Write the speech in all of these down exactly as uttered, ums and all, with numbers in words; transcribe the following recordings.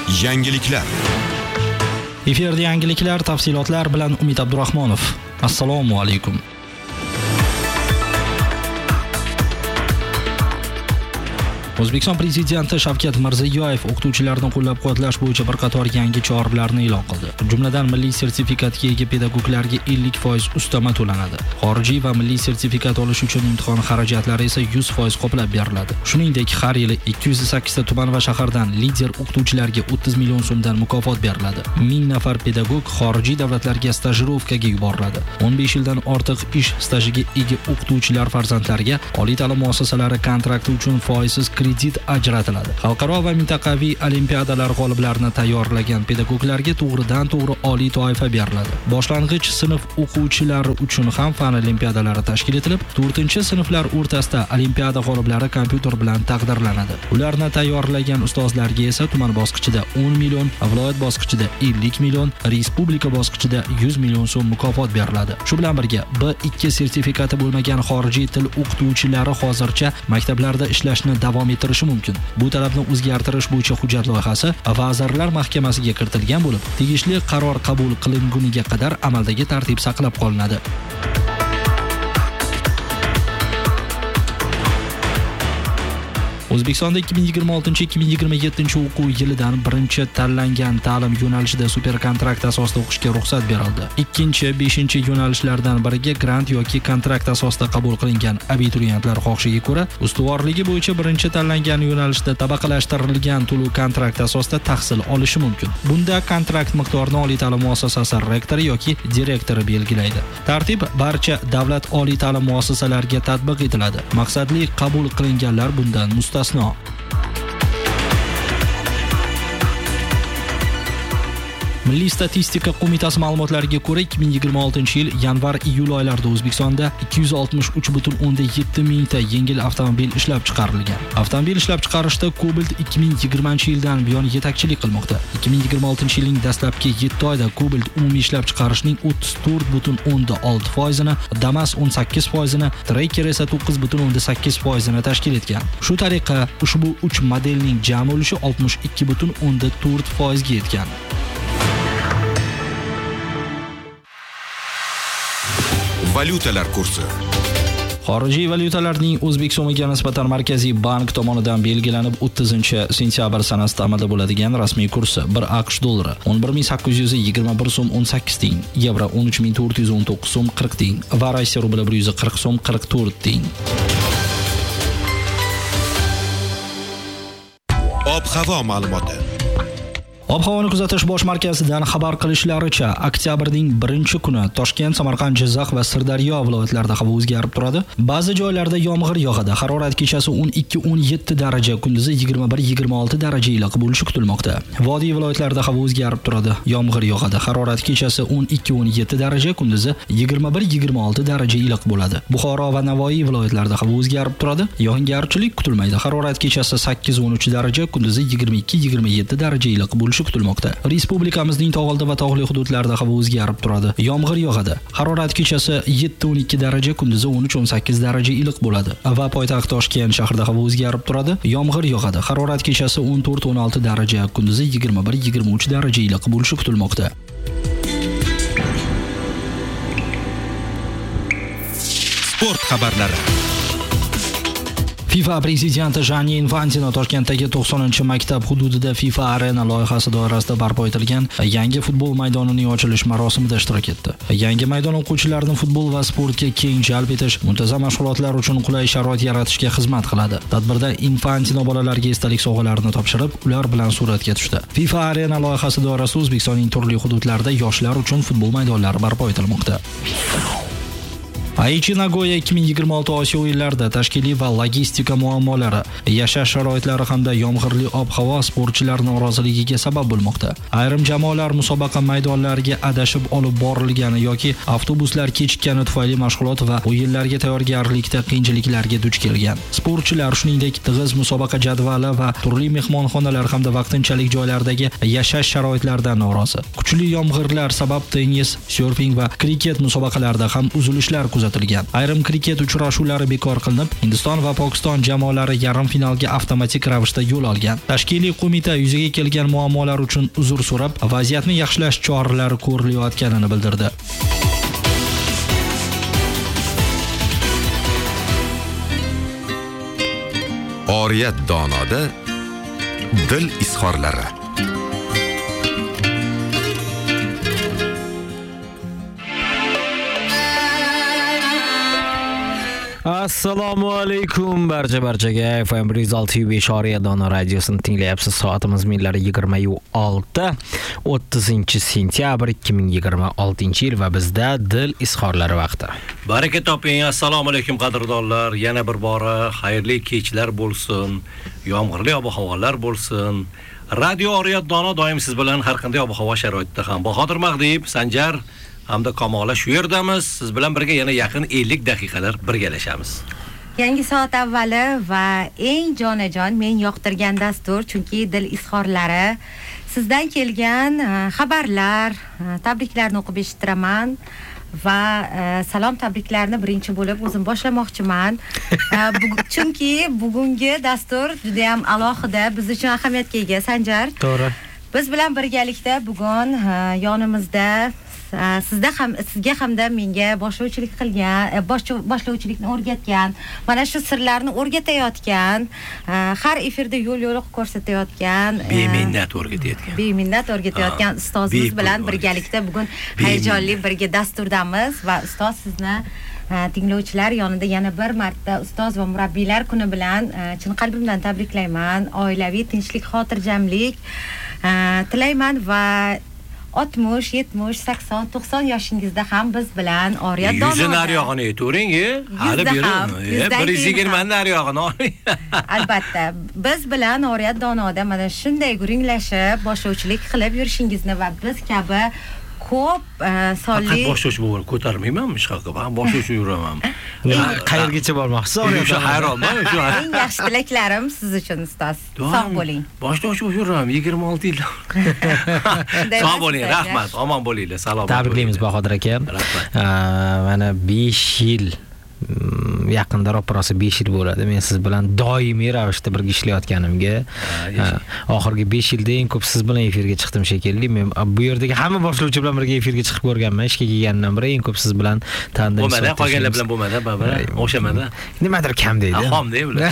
Yangiliklar. Efirda yangiliklar, tafsilotlar bilan Umid Abdurahmonov. Assalomu alaykum. O'zbekiston Prezidenti Shavkat Mirziyoyev o'qituvchilarni qo'llab-quvvatlash bo'yicha bir qator yangi choralarni e'lon qildi. Jumladan, milliy sertifikatga ega pedagoglarga ellik foiz ustama to'lanadi. Xorijiy va milliy sertifikat olish uchun imtihon xarajatlari esa yuz foiz qoplab beriladi. Shuningdek, har yili ikki yuz sakkiz ta tuman va shahardan lider o'qituvchilarga o'ttiz million so'mdan mukofot beriladi. ming nafar pedagog xorijiy davlatlarga stajirovkaga yuboriladi. o'n besh yildan ortiq ish stajiga ega o'qituvchilar farzandlariga oliy ta'lim muassasalari kontrakti uchun foizsiz kredit ajratiladi. Xalqaro va mintaqaviy olimpiadalar g'oliblarini tayyorlagan pedagoglarga to'g'ridan-to'g'ri oliy toifa beriladi. Boshlang'ich sinf o'quvchilari uchun ham fan olimpiadalari tashkil etilib, to'rtinchi sinflar o'rtasida olimpiada g'oliblari kompyuter bilan taqdirlanadi. Ularni tayyorlagan ustozlarga esa tuman bosqichida o'n million, viloyat bosqichida ellik million, respublika bosqichida yuz million so'm mukofot beriladi. Shu bilan birga B ikki sertifikati bo'lmagan xorijiy til o'qituvchilari hozircha maktablarda ishlashni davom ettirishi mumkin. Bu talabni o'zgartirish bo'yicha hujjat loyihasi Vazirlar Mahkamasiga kiritilgan bo'lib, tegishli qaror qabul qilinguniga qadar amaldagi tartib saqlab qolinadi. O'zbekistonda ikki ming yigirma oltinchi ikki ming yigirma yettinchi o'quv yilidan birinchi tanlangan ta'lim yo'nalishida super kontrakt asosida o'qishga ruxsat berildi. Ikkinchi, beshinchi yo'nalishlardan biriga grant yoki kontrakt asosida qabul qilingan abituriyentlar xohishiga ko'ra, ustuvorligi bo'yicha birinchi tanlangan yo'nalishda tabaqalashtirilgan to'lov kontrakt asosida tahsil olishi mumkin. Bunda kontrakt miqdorini oliy ta'lim muassasasi rektori yoki direktori belgilaydi. Tartib barcha davlat oliy ta'lim muassasalariga tatbiq etiladi. Maqsadli qabul qilinganlar bundan mustasno. Milliy statistika qo'mitasi ma'lumotlariga ko'ra, ikki ming yigirma oltinchi yil yanvar-iyul oylarida O'zbekistonda ikki yuz oltmish uch butun o'ndan yetti mingta yengil avtomobil ishlab chiqarilgan. Avtomobil ishlab chiqarishda Cobalt ikki ming yigirmanchi yildan buyon yetakchilik qilmoqda. ikki ming yigirma oltinchi yilning dastlabki yetti oyda Cobalt umumiy ishlab chiqarishning o'ttiz to'rt butun o'ndan olti foizini, Damas o'n sakkiz foizini, Tracker esa to'qqiz butun o'ndan sakkiz foizini tashkil etgan. Shu tariqa ushbu uch modelning jami ulushi oltmish ikki butun o'ndan to'rt foizga yetgan. Valyutalar kursi. Xorijiy valyutalarning O'zbek so'miga nisbatan Markaziy bank tomonidan belgilanib o'ttizinchi sentyabr sanasida amalda bo'ladigan rasmiy kursi: bir AQSh dollari o'n bir ming sakkiz yuz yigirma bir so'm o'n sakkiz tiyin, yevro o'n uch ming to'rt yuz o'n to'qqiz so'm qirq tiyin va Rossiya rubli bir yuz qirq so'm qirq to'rt tiyin. Ob-havo ma'lumoti. Ob-havoni kuzatish bosh markazidan xabar qilishlaricha, oktyabrning birinchi kuni Toshkent, Samarqand, Jizzax va Sirdaryo viloyatlarida havo o'zgarib turadi. Ba'zi joylarda yomg'ir yog'adi. Harorat kechasi o'n ikki o'n yetti daraja, kunduzi yigirma bir yigirma olti daraja iliq bo'lishi kutilmoqda. Vodiy viloyatlarida havo o'zgarib turadi. Yomg'ir yog'adi. Harorat kechasi o'n ikki o'n yetti daraja, kunduzi yigirma bir yigirma olti daraja iliq bo'ladi. Buxoro va Navoiy viloyatlarida havo o'zgarib turadi. Yog'ingarchilik kutilmaydi. Harorat kechasi sakkiz o'n uch daraja, kunduzi yigirma ikki yigirma yetti daraja iliq bo'lishi kutilmoqda. Respublikamizning tog'oldi va tog'li hududlarida havo o'zgarib turadi. Yomg'ir yog'adi. Harorat kechasi yetti o'n ikki daraja, kunduzi o'n uch o'n sakkiz daraja iliq bo'ladi. Va poytaxt Toshkent shahrida havo o'zgarib turadi. Yomg'ir yog'adi. Harorat kechasi o'n to'rt o'n olti daraja, kunduzi yigirma bir yigirma uch daraja iliq bo'lishi kutilmoqda. Sport xabarlari. FIFA prezidenti Gianni Infantino Toshkentdagi to'qsoninchi maktab hududida FIFA Arena loyihasi doirasida barpo etilgan yangi futbol maydonining ochilish marosimida ishtirok etdi. Yangi maydon o'quvchilarni futbol va sportga keng jalb etish, muntazam mashg'ulotlar uchun qulay sharoit yaratishga xizmat qiladi. Tadbirda Infantino bolalarga esdalik sovg'alarini topshirib, ular bilan suratga tushdi. FIFA Arena loyihasi doirasida O'zbekistonning turli hududlarida yoshlar uchun futbol maydonlari barpo etilmoqda. Aichi Nagoya ikki ming yigirma olti Osiyo o'yinlarida tashkiliy va logistika muammolari, yashash sharoitlari hamda yomg'irli ob-havo sportchilar noroziligiga sabab bo'lmoqda. Ayrim jamoalar musobaqa maydonlariga adashib olib borilgani yoki avtobuslar kechikkani tufayli mashg'ulot va o'yinlarga tayyorgarlikda qiyinchiliklarga duch kelgan. Sportchilar shuningdek tig'iz musobaqa jadvali va turli mehmonxonalar hamda vaqtinchalik joylardagi yashash sharoitlaridan norozi. Kuchli yomg'irlar sabab tennis, surfing va kriket musobaqalarida ham uzilishlar kuzatilmoqda. kiritilgan. Ayrim kriket uchrashuvlari bekor qilinib, Hindiston va Pokiston jamoalari yarim finalga avtomatik ravishda yo'l olgan. Tashkiliy qo'mita yuzaga kelgan muammolar uchun uzr so'rab, vaziyatni yaxshilash choralari ko'rilayotganini bildirdi. Oriyat donoda dil izhorlari. Assalomu alaykum barcha barchaga. F M bir yuz olti nuqta besh Oriyat dono radiosini tinglayapsiz. Soatimiz millari yigirma olti o'ttizinchi sentyabr ikki ming yigirma oltinchi yil va bizda dil izhorlari vaqti. Baraka toping. Assalomu alaykum qadrdonlar. Yana bir bora xayrli kechlar bo'lsin. Yomg'irli ob-havolar bo'lsin. Radio Oriyat dono doim siz bilan har qanday ob-havo sharoitida ham. Bahodir Mag'diyev, Sanjar hamda Kamola shu yerdamiz. Siz bilan birga yana yaqin ellik daqiqalar birgalashamiz. Yangi soat avvali va eng jonajon men yoqtirgan dastur, chunki dil izhorlari sizdan kelgan xabarlar, tabriklarni o'qib eshittiraman va salom tabriklarni birinchi bo'lib o'zim boshlamoqchiman. Chunki bugungi dastur juda ham alohida, biz uchun ahamiyatga ega. Sanjar, to'g'ri. Biz bilan birgalikda bugun yonimizda sizda ham sizga hamda menga boshlovchilik qilgan, boshlovchilikni o'rgatgan, mana shu sirlarni o'rgatayotgan, har efirda yo'l yo'liq ko'rsatayotgan, beminnat o'rgatayotgan. Beminnat o'rgatayotgan ustozimiz bilan birgalikda bugun hayajonli birga dasturdamiz va ustoz sizni tinglovchilar yonida yana bir marta ustoz va murabbiylar kuni bilan chin qalbimdan tabriklayman. Oilaviy tinchlik, xotirjamlik tilayman va oltmish, yetmish, sakson, to'qson yoshingizda ham biz bilan Oriyat donoda. Yuzi nariyog'ini aytavering, hali bering. bir yuz yigirma nariyog'ini oling. Albatta, biz bilan Oriyat donoda mana shunday guringlashib, boshlovchilik qilib yurishingizni va biz kabi ko'p sonli faqat boshlovchi bo'lib ko'tarmaymanmi hech qanaqa, ham boshlovchi yuraman. Qayergacha bormoqchisiz? O'sha hayronman, shu. Eng yaxshi tilaklarim siz uchun ustoz. Sog' bo'ling. Boshlovchi bo'lib yuraman yigirma olti yil. Sog' bo'ling, rahmat, omon bo'linglar, salomat. Tabriklaymiz Bahodir aka. Mana besh yil yaqinda ro'parasi besh yil bo'ladi. Men siz bilan doimiy ravishda birga ishlayotganimga, oxirgi besh yilda eng ko'p siz bilan efirga chiqdim shekilli. Men bu yerdagi hamma boshlovchi bilan birga efirga chiqib ko'rganman. Ishga kelgandan beri eng ko'p siz bilan tandim. Bo'lmadi, qolganlar bilan bo'lmadi, baba. O'xshamadi. Nimadir kam deydi. Xomda ular.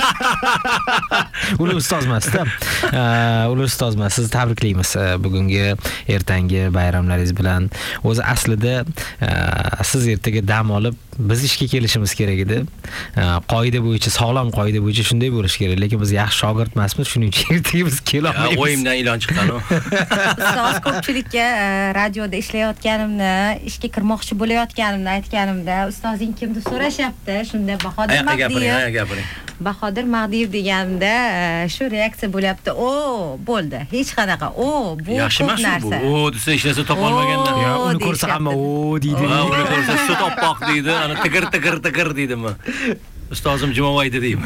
Ular ustoz emas-da. Ular ustoz emas. Sizni tabriklaymiz bugungi ertangi bayramlaringiz bilan. O'zi aslida siz ertaga dam olib biz ishga kelishimiz kerak edi. Qoida bo'yicha, sog'lom qoida bo'yicha shunday bo'lish kerak, lekin biz yaxshi shogird emasmiz, shuning uchun ertaga biz kela olmaymiz. O'yimdan ilon chiqqan-ku. Ustoz ko'pchilikka radioda ishlayotganimni, ishga kirmoqchi bo'layotganimni aytganimda, ustozing kim deb so'rashyapti. Shunda Bahodir Mag'diyev. gapiring. Bahodir Mag'diyev deganimda shu reaksiya bo'lyapti. O, bo'ldi. Hech qanaqa. O, bu ko'p narsa. O, desa hech narsa topolmaganlar. Ya, uni ko'rsa hamma o deydi. Ha, uni ko'rsa sut oppoq deydi, ana tigir tigir tigir deydimi? Ustozim jimovoydi deymi?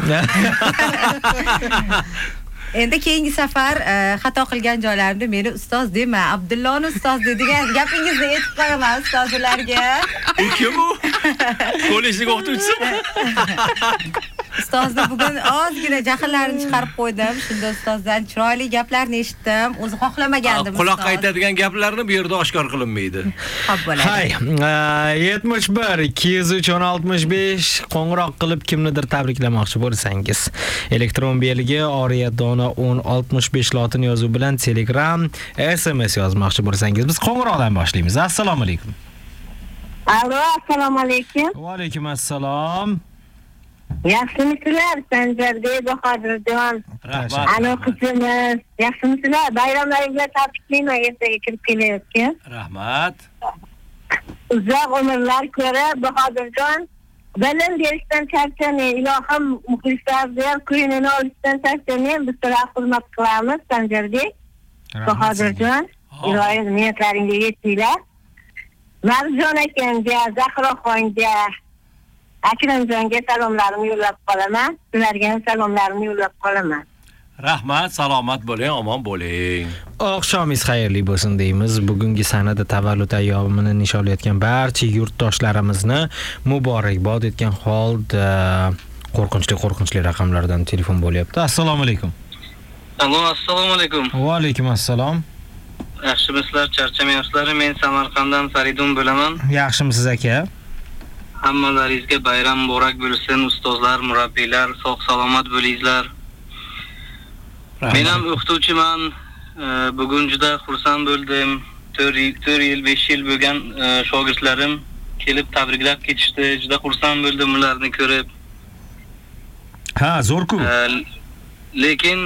Endi keyingi safar xato qilgan joylarimda meni ustoz dema, Abdulloni ustoz degan gapingizni aytib qo'yaman ustozlarga. U kim u? Kollejlik o'qituvchisimi? Ustozni bugun ozgina jahllarini chiqarib qo'ydim. Shunda ustozdan chiroyli gaplarni eshitdim. O'zi xohlamagandim. Quloqqa aytadigan gaplarni bu yerda oshkor qilinmaydi. Xo'p bo'ladi. Hay, yetmish bir ikki yuz uch o'n oltmish besh qo'ng'iroq qilib kimnidir tabriklamoqchi bo'lsangiz, elektron belgi Oriyat dono o'n oltmish besh lotin yozuv bilan Telegram, S M S yozmoqchi bo'lsangiz biz qo'ng'iroqdan boshlaymiz. Assalomu alaykum. Alo, assalomu alaykum. Va alaykum assalom. Yaxshimisizlar, Sanjarbek, Bahodirjon. Rahmat. Ana qizimiz, yaxshimisizlar? Bayramlaringizga tabriklayman, ertaga kirib kelayotgan. Rahmat. Uzoq umrlar ko'rib, Bahodirjon. Bilim berishdan charchamayman, ilohim muxlislarga ham ko'nglini olishdan charchamayman. Biz sizlarga hurmat qilamiz, Sanjarbek. Bahodirjon, ilohim niyatlaringga yetinglar. Marjon akamga, Zahroxonga, Akramjonga salomlarimni yo'llab qolaman. Sizlarga ham salomlarimni yo'llab qolaman. Rahmat, salomat bo'ling, omon bo'ling. Oqshomingiz xayrli bo'lsin deymiz. Bugungi sanada tavallud ayyomini nishonlayotgan barcha yurtdoshlarimizni muborakbod etgan holda qo'rqinchli qo'rqinchli raqamlardan telefon bo'lyapti. Assalomu alaykum. Allo, assalomu alaykum. Va alaykum assalom. Yaxshimisizlar, charchamayapsizlar? Men Samarqanddan Faridun bo'laman. Yaxshimisiz aka? Hammalaringizga bayram muborak bo'lsin, ustozlar, murabbiylar, sog' salomat bo'lingizlar. Men ham o'qituvchiman. Bugun juda xursand bo'ldim. to'rt yil, besh yil bo'lgan shogirdlarim kelib tabriklab ketishdi. Juda xursand bo'ldim ularni ko'rib. Ha, zo'r-ku. Lekin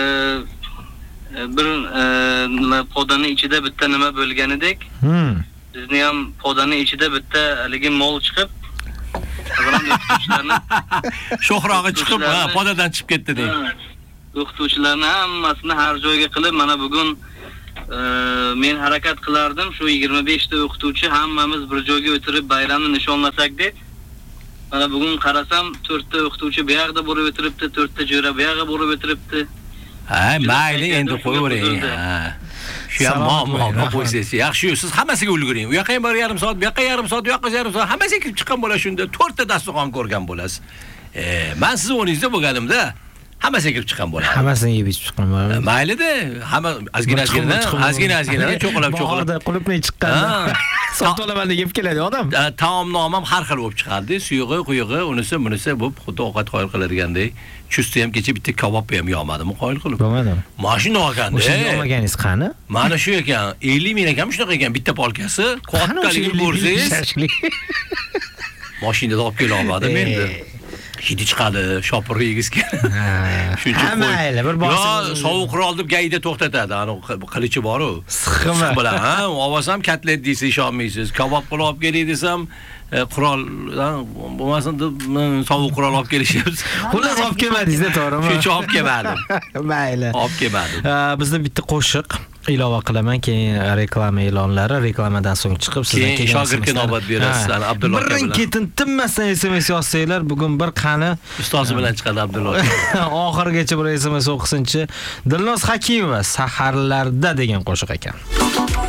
bir nima podani ichida bitta nima bo'lganidek. Hmm. Bizni ham podani ichida bitta haligi mol chiqib, sho'xrog'i chiqib, ha, podadan chiqib ketdi deng. O'qituvchilarni hammasini har joyga qilib, mana bugun men harakat qilardim, shu yigirma besh ta o'qituvchi hammamiz bir joyga o'tirib bayramni nishonlasak deb. Mana bugun qarasam, to'rt ta o'qituvchi bu yoqda bo'lib o'tiribdi, to'rt ta jo'ra bu yoqqa bo'lib o'tiribdi. Ha, mayli, endi qo'yavering. Shu ham muammo qo'ysangiz, yaxshi, siz hammasiga ulguring. U yoqqa ham bir yarim soat, bu yoqqa yarim soat, bu yoqqa yarim soat, hammasiga kirib chiqqan bo'lasiz shunda, to'rt ta dasturxon ko'rgan bo'lasiz. E, men siz o'rningizda bo'lganimda hammasiga kirib chiqqan bo'ladi. Hammasini yeb ichib chiqqan bo'ladi. Mayli-da, hamma ozgina-ozgina, ozgina-ozgina cho'qilab-cho'qilab qulupnay chiqqan. Sot olaman deb keladi odam. Taomnom ham har xil bo'lib chiqadi. Suyug'i, quyug'i, unisi, bunisi bo'lib xuddi ovqat qo'yib qiladigandek. Chusti ham kecha bitta kabob ham yomadimi, qo'yil qilib. Bo'lmadimi? Mashina olganda. O'sha yo'maganingiz qani? Mana shu ekan, ellik ming ekan shunaqa ekan bitta polkasi. Qo'rqitligini ko'rsangiz. Mashinada olib kela olmadim endi. Hidi chiqadi, shopir yegiz keladi. Shuncha qo'y. Mayli, bir bosim. Yo, sovuqroq deb gayda to'xtatadi. Ana qilichi bor-ku. Siqimi bilan, ha, ovozam katlet deysiz, ishonmaysiz. Kabob qilib olib kelay desam, quroldan bo'lmasin deb sovuq qurol olib kelishyapti. Xullas olib kelmadingiz-da, to'g'rimi? Shuncha olib kelmadim. Mayli. Olib kelmadim. Bizda bitta qo'shiq ilova qilaman, keyin reklama e'lonlari, reklamadan so'ng chiqib sizdan keyin shogirdga navbat berasiz. Ana Abdulloh aka bilan. Birin-ketin tinmasdan S M S yozsanglar, bugun bir qani ustozi bilan chiqadi Abdulloh aka. Oxirigacha bir S M S o'qisinchi. Dilnoz Hakimova saharlarda degan qo'shiq ekan.